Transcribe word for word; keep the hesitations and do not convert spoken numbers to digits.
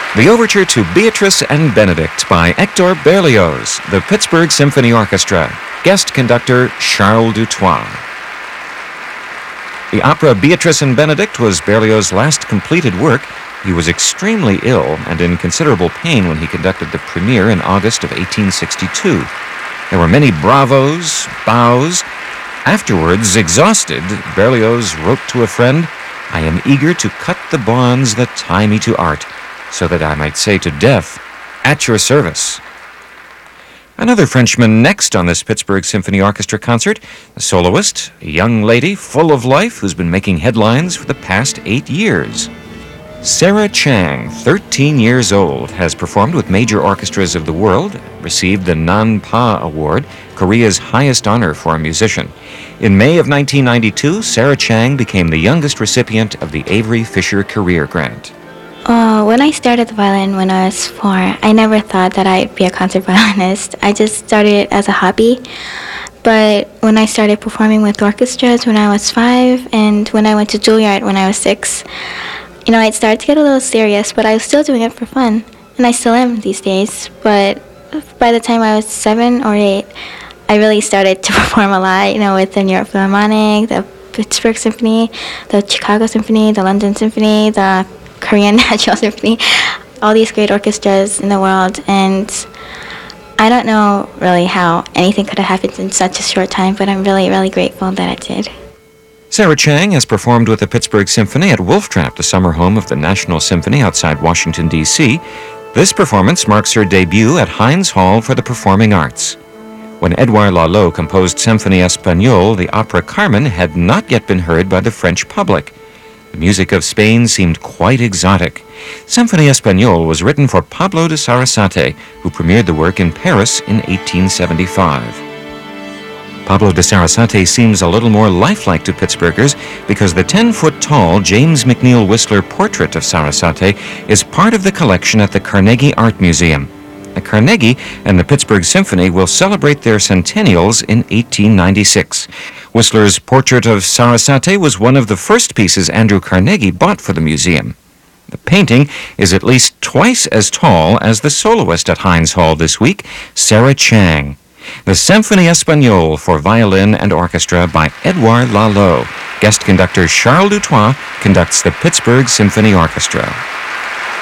The overture to Beatrice and Benedict by Hector Berlioz, the Pittsburgh Symphony Orchestra. Guest conductor Charles Dutoit. The opera Beatrice and Benedict was Berlioz's last completed work. He was extremely ill and in considerable pain when he conducted the premiere in August of eighteen sixty-two. There were many bravos, bows. Afterwards, exhausted, Berlioz wrote to a friend, "I am eager to cut the bonds that tie me to art, so that I might say to death, 'At your service.'" Another Frenchman next on this Pittsburgh Symphony Orchestra concert, a soloist, a young lady full of life who's been making headlines for the past eight years. Sarah Chang, thirteen years old, has performed with major orchestras of the world, received the Nan Pa Award, Korea's highest honor for a musician. In May of nineteen ninety-two, Sarah Chang became the youngest recipient of the Avery Fisher Career Grant. Oh, when I started the violin when I was four, I never thought that I'd be a concert violinist. I just started it as a hobby. But when I started performing with orchestras when I was five, and when I went to Juilliard when I was six, you know, it started to get a little serious, but I was still doing it for fun. And I still am these days. But by the time I was seven or eight, I really started to perform a lot, you know, with the New York Philharmonic, the Pittsburgh Symphony, the Chicago Symphony, the London Symphony, the Korean National Symphony, all these great orchestras in the world. And I don't know really how anything could have happened in such a short time, but I'm really, really grateful that it did. Sarah Chang has performed with the Pittsburgh Symphony at Wolf Trap, the summer home of the National Symphony outside Washington, D C This performance marks her debut at Heinz Hall for the Performing Arts. When Edouard Lalo composed Symphonie Espagnole, the opera Carmen had not yet been heard by the French public. The music of Spain seemed quite exotic. Symphonie Espagnole was written for Pablo de Sarasate, who premiered the work in Paris in eighteen seventy-five. Pablo de Sarasate seems a little more lifelike to Pittsburghers because the ten-foot-tall James McNeill Whistler portrait of Sarasate is part of the collection at the Carnegie Art Museum. The Carnegie and the Pittsburgh Symphony will celebrate their centennials in eighteen ninety-six. Whistler's portrait of Sarasate was one of the first pieces Andrew Carnegie bought for the museum. The painting is at least twice as tall as the soloist at Heinz Hall this week, Sarah Chang. The Symphonie Espagnole for violin and orchestra by Edouard Lalo. Guest conductor Charles Dutoit conducts the Pittsburgh Symphony Orchestra.